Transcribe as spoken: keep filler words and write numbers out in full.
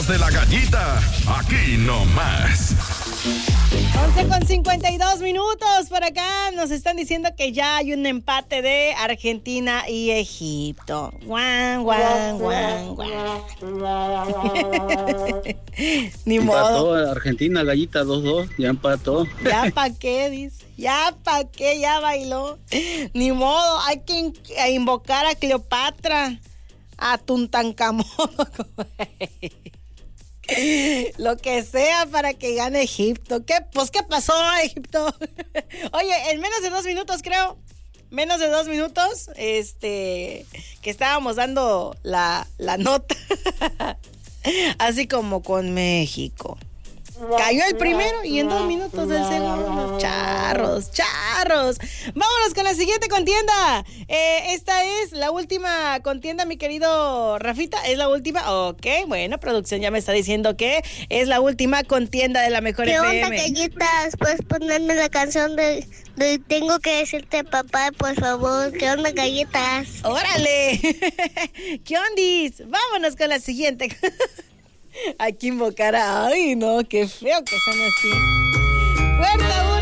De la gallita, aquí nomás. once con cincuenta y dos minutos por acá. Nos están diciendo que ya hay un empate de Argentina y Egipto. Guan, guan, guan, guan. Ni empató modo. Argentina, gallita dos dos, ya empató. Ya pa' qué, dice. Ya pa' qué, ya bailó. Ni modo, hay que in- a invocar a Cleopatra, a Tuntankamón. Lo que sea para que gane Egipto. ¿Qué? Pues, ¿qué pasó, Egipto? Oye, en menos de dos minutos, creo. Menos de dos minutos, este, que estábamos dando la, la nota. Así como con México. Cayó el primero y en dos minutos del segundo. Charros, charros. Vámonos con la siguiente contienda. Eh, esta es la última contienda, mi querido Rafita. ¿Es la última? Ok, bueno, producción ya me está diciendo que es la última contienda de la mejor ¿Qué F onda, M. gallitas? ¿Puedes ponerme la canción de, de Tengo que decirte papá, por favor? ¿Qué onda, gallitas? ¡Órale! ¿Qué ondis? Vámonos con la siguiente. Hay que invocar a... Ay, no, qué feo que son así. Fuerza uno.